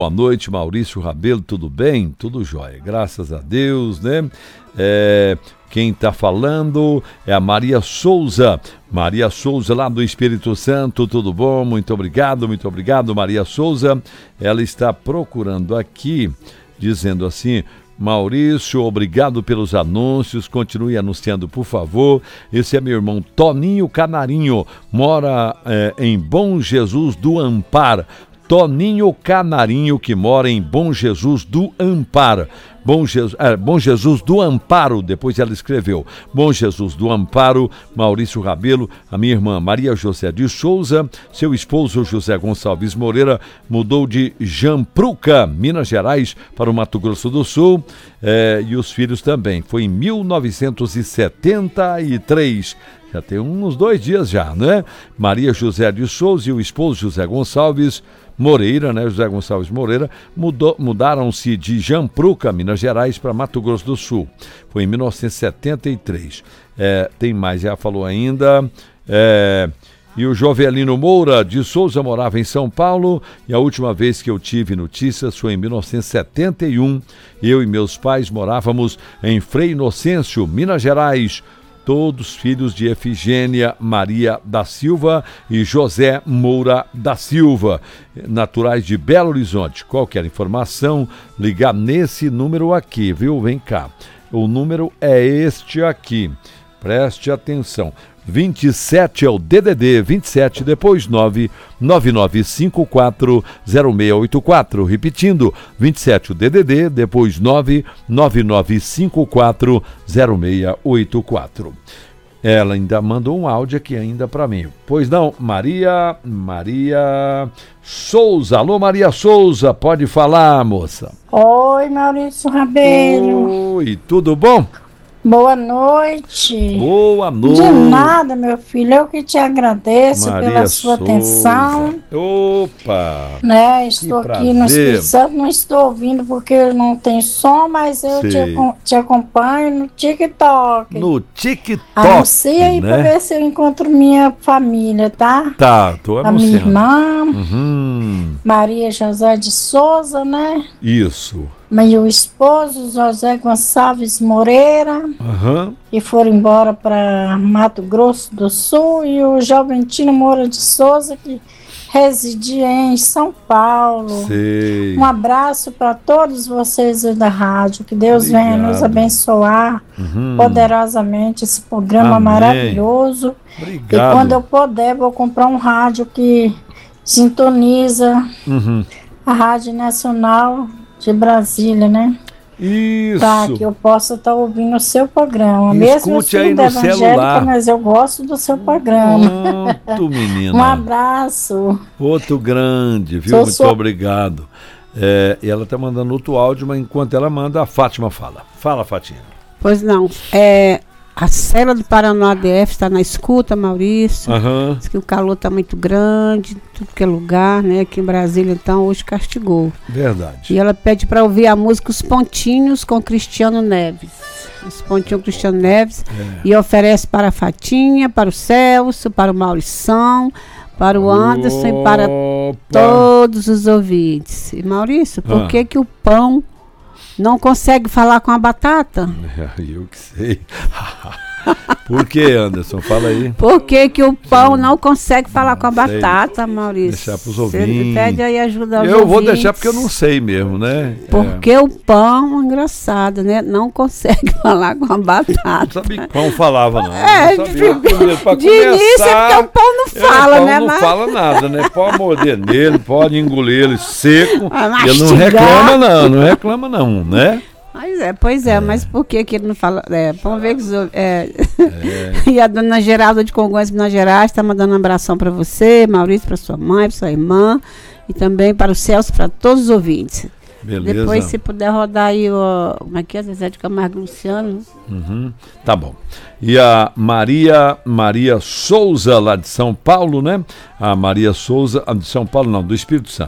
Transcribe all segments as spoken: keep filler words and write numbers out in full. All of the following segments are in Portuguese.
Boa noite, Maurício Rabelo, tudo bem? Tudo jóia, graças a Deus, né? É, quem está falando é a Maria Souza. Maria Souza, lá do Espírito Santo, tudo bom? Muito obrigado, muito obrigado, Maria Souza. Ela está procurando aqui, dizendo assim: Maurício, obrigado pelos anúncios, continue anunciando, por favor. Esse é meu irmão Toninho Canarinho, mora é, em Bom Jesus do Amparo. Toninho Canarinho, que mora em Bom Jesus do Amparo. Bom Jesus, é, Bom Jesus do Amparo, depois ela escreveu. Bom Jesus do Amparo, Maurício Rabelo, a minha irmã Maria José de Souza, seu esposo José Gonçalves Moreira, mudou de Jampruca, Minas Gerais, para o Mato Grosso do Sul, é, e os filhos também. Foi em mil novecentos e setenta e três. Já tem uns dois dias já, né? Maria José de Souza e o esposo José Gonçalves Moreira, né? José Gonçalves Moreira, mudou, mudaram-se de Jampruca, Minas Gerais, para Mato Grosso do Sul. Foi em mil novecentos e setenta e três. É, tem mais, já falou ainda. É, e o Jovelino Moura de Souza morava em São Paulo, e a última vez que eu tive notícias foi em mil novecentos e setenta e um. Eu e meus pais morávamos em Frei Inocêncio, Minas Gerais. Todos filhos de Efigênia Maria da Silva e José Moura da Silva, naturais de Belo Horizonte. Qualquer informação, ligar nesse número aqui, viu? Vem cá. O número é este aqui. Preste atenção. vinte e sete é o D D D, vinte e sete, depois nove nove nove cinco quatro zero seis oito quatro. Repetindo, vinte e sete o D D D, depois nove nove nove cinco quatro zero seis oito quatro. Ela ainda mandou um áudio aqui ainda para mim. Pois não, Maria, Maria Souza. Alô, Maria Souza, pode falar, moça. Oi, Maurício Rabelo. Oi, tudo bom? Boa noite. Boa noite. De nada, meu filho. Eu que te agradeço Maria pela sua Souza. atenção. Opa! Né? Estou aqui no Espírito Santo, não estou ouvindo porque não tem som, mas eu te, te acompanho no TikTok. No TikTok. Anuncia aí, né? Pra ver se eu encontro minha família, tá? Tá, tô anunciando. A minha irmã, uhum. Maria José de Souza, né? Isso. Meu esposo, José Gonçalves Moreira, uhum. que foram embora para Mato Grosso do Sul, e o Joventino Moura de Souza, que residia em São Paulo. Sei. Um abraço para todos vocês da rádio, que Deus Obrigado. venha nos abençoar uhum. poderosamente esse programa Amém. maravilhoso. Obrigado. E quando eu puder, vou comprar um rádio que sintoniza uhum. a Rádio Nacional de Brasília, né? Isso. Para que eu possa estar tá ouvindo o seu programa. Mesmo Escute aí no celular. Mas eu gosto do seu programa. Muito, menina. Um abraço. Outro grande, viu? Sou Muito sua... obrigado. É, e ela está mandando outro áudio, mas enquanto ela manda, a Fátima fala. Fala, Fátima. Pois não. É... A Cela do Paraná D F está na escuta, Maurício. Uhum. Diz que o calor está muito grande, tudo que é lugar, né? Aqui em Brasília, então, hoje castigou. Verdade. E ela pede para ouvir a música Os Pontinhos com Cristiano Neves. Os Pontinhos com Cristiano Neves. É. E oferece para a Fatinha, para o Celso, para o Maurição, para o Anderson Opa. e para todos os ouvintes. E, Maurício, por ah. que que o pão não consegue falar com a batata? Eu que sei. Por que, Anderson? Fala aí. Por que que o pão não consegue falar com a batata, Maurício? Deixar para os ouvintes. Você pede aí ajuda aos Eu ouvintes. vou deixar porque eu não sei mesmo, né? Porque é. o pão, engraçado, né? Não consegue falar com a batata. Não sabia que pão falava, não. É, não sabia. De, pra de início é porque o pão não fala, é, o pão né? não mas... fala nada, né? Pode morder nele, pode engolir ele seco. Ele não reclama, não. Não reclama, não, né? Mas é, pois é, é, mas por que que ele não fala? É, vamos ver que é, é. E a dona Geralda de Congonhas, Minas Gerais, está mandando um abração para você, Maurício, para sua mãe, para sua irmã, e também para o Celso, para todos os ouvintes. Beleza. Depois, se puder rodar aí o. Como é que é? Zezé de Camargo e Luciano. Uhum, tá bom. E a Maria, Maria Souza, lá de São Paulo, né? A Maria Souza, de São Paulo, não, do Espírito Santo.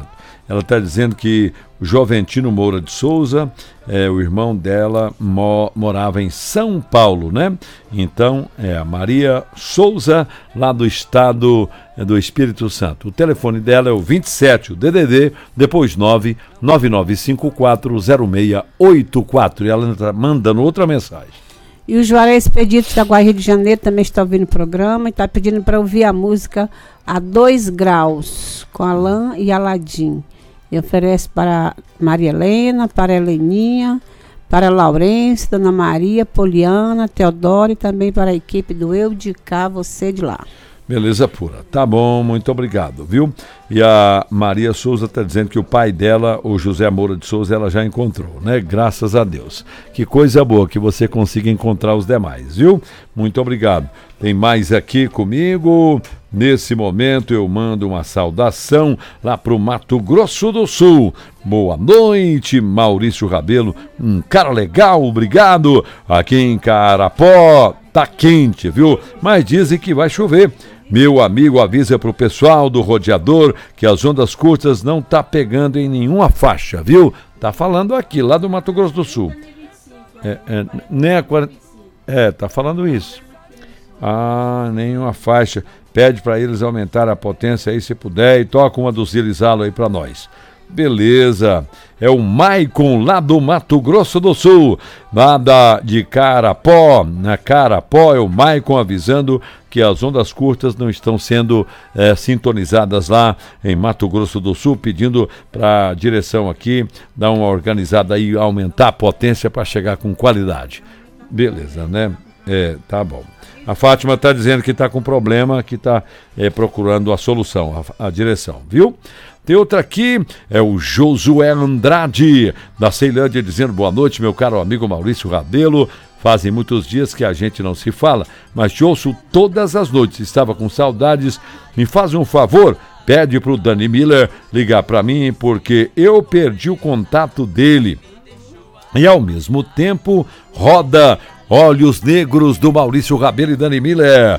Ela está dizendo que o Joventino Moura de Souza, é, o irmão dela mo, morava em São Paulo, né? Então, é a Maria Souza, lá do estado é, do Espírito Santo. O telefone dela é o vinte e sete, o D D D, depois nove nove nove cinco quatro zero seis oito quatro. E ela está mandando outra mensagem. E o Juarez Expedito da Guarda, Rio de Janeiro, também está ouvindo o programa e está pedindo para ouvir a música A Dois Graus, com Alain e Aladim. E oferece para Maria Helena, para Heleninha, para Laurence, Dona Maria, Poliana, Teodoro e também para a equipe do Eu de Cá, Você de Lá. Beleza pura. Tá bom, muito obrigado, viu? E a Maria Souza está dizendo que o pai dela, o José Moura de Souza, ela já encontrou, né? Graças a Deus. Que coisa boa que você consiga encontrar os demais, viu? Muito obrigado. Tem mais aqui comigo. Nesse momento eu mando uma saudação lá pro Mato Grosso do Sul. Boa noite, Maurício Rabelo, um cara legal, obrigado. Aqui em Carapó tá quente, viu? Mas dizem que vai chover. Meu amigo avisa pro pessoal do rodeador que as ondas curtas não tá pegando em nenhuma faixa, viu? Tá falando aqui, lá do Mato Grosso do Sul. É, é, nem a, é tá falando isso. Ah, nenhuma faixa. Pede para eles aumentar a potência aí se puder e toca uma do Zirizalo aí para nós. Beleza, é o Maicon lá do Mato Grosso do Sul, lá da, de Carapó, na Carapó é o Maicon avisando que as ondas curtas não estão sendo é, sintonizadas lá em Mato Grosso do Sul, pedindo para a direção aqui dar uma organizada aí, aumentar a potência para chegar com qualidade. Beleza, né? É, tá bom. A Fátima está dizendo que está com problema, que está é, procurando a solução, a, a direção, viu? Tem outra aqui, é o Josué Andrade, da Ceilândia, dizendo boa noite, meu caro amigo Maurício Rabelo. Fazem muitos dias que a gente não se fala, mas te ouço todas as noites. Estava com saudades. Me faz um favor, pede para o Dani Miller ligar para mim, porque eu perdi o contato dele. E ao mesmo tempo, roda Olhos Negros do Maurício Rabelo e Dani Miller.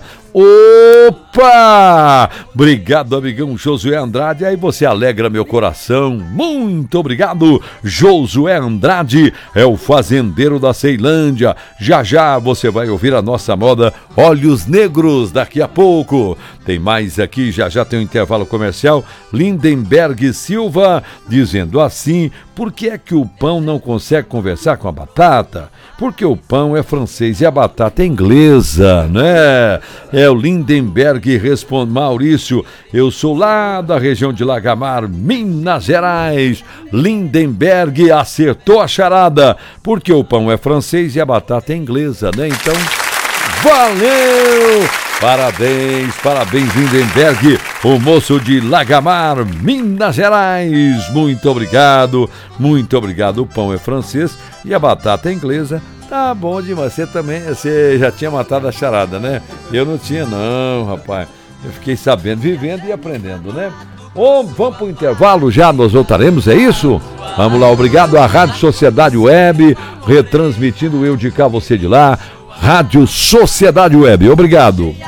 Opa! Obrigado, amigão Josué Andrade. Aí você alegra meu coração. Muito obrigado, Josué Andrade. É o fazendeiro da Ceilândia. Já já você vai ouvir a nossa moda Olhos Negros daqui a pouco. Tem mais aqui, já já tem um intervalo comercial. Lindenberg Silva dizendo assim: por que é que o pão não consegue conversar com a batata? Porque o pão é francês e a batata é inglesa, né? É o Lindenberg responde: Maurício, eu sou lá da região de Lagamar, Minas Gerais. Lindenberg acertou a charada, porque o pão é francês e a batata é inglesa, né? Então, valeu! Parabéns, parabéns, Lindenberg, o moço de Lagamar, Minas Gerais. Muito obrigado, muito obrigado. O pão é francês e a batata é inglesa. Tá bom demais. Você também, você já tinha matado a charada, né? Eu não tinha não, rapaz. Eu fiquei sabendo, vivendo e aprendendo, né? Bom, vamos para o intervalo já, nós voltaremos, é isso? Vamos lá, obrigado à Rádio Sociedade Web, retransmitindo o Eu de Cá, Você de Lá. Rádio Sociedade Web, obrigado.